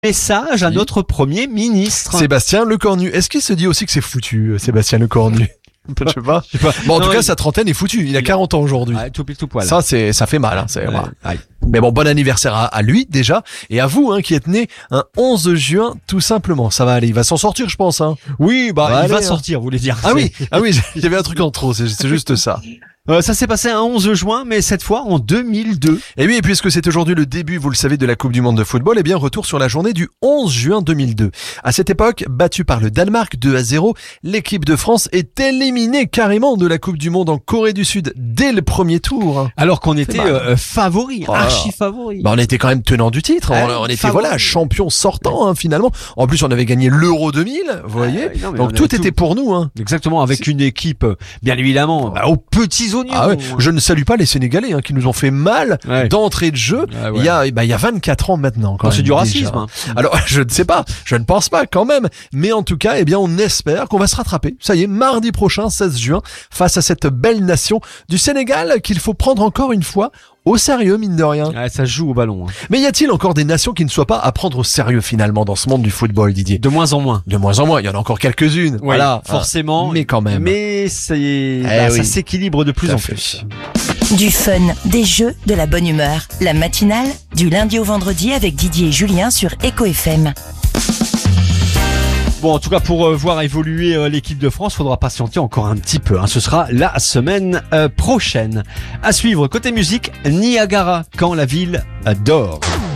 message à notre Premier ministre. Sébastien Lecornu. Est-ce qu'il se dit aussi que c'est foutu, Sébastien Lecornu? Je sais pas. Bon, en tout cas, sa trentaine est foutue. Il a 40 ans aujourd'hui. Ouais, tout pile tout poil. Ça fait mal, hein. Voilà. Ouais. Mais bon, bon anniversaire à lui, déjà. Et à vous, qui êtes né un 11 juin, tout simplement. Ça va aller. Il va s'en sortir, je pense, Oui, il aller, va sortir, vous voulez dire. Ah oui, il y avait un truc en trop, c'est juste ça. Ça s'est passé un 11 juin, mais cette fois en 2002. Et oui, et puisque c'est aujourd'hui le début, vous le savez, de la Coupe du Monde de football, eh bien, retour sur la journée du 11 juin 2002. À cette époque, battue par le Danemark 2-0, l'équipe de France est éliminée carrément de la Coupe du Monde en Corée du Sud dès le premier tour. Alors qu'on était favori, archi favori. On était quand même tenant du titre. On était champion sortant, finalement. En plus, on avait gagné l'Euro 2000, vous voyez. Donc tout était pour nous. Exactement, avec une équipe, bien évidemment, aux petits oignons. Ah ouais. Je ne salue pas les Sénégalais qui nous ont fait mal d'entrée de jeu. Il y a 24 ans maintenant. C'est du racisme. Alors je ne sais pas, je ne pense pas quand même. Mais en tout cas, eh bien, on espère qu'on va se rattraper. Ça y est, mardi prochain, 16 juin, face à cette belle nation du Sénégal qu'il faut prendre encore une fois au sérieux, mine de rien. Ouais, ça joue au ballon. Mais y a-t-il encore des nations qui ne soient pas à prendre au sérieux finalement dans ce monde du football, Didier? De moins en moins. De moins en moins. Il y en a encore quelques-unes. Oui, voilà, forcément. Mais quand même. Mais ça s'équilibre de plus en plus. Du fun, des jeux, de la bonne humeur. La matinale, du lundi au vendredi avec Didier et Julien sur Echo FM. Bon, en tout cas, pour voir évoluer l'équipe de France, faudra patienter encore un petit peu. Ce sera la semaine prochaine. À suivre, côté musique, Niagara, quand la ville dort.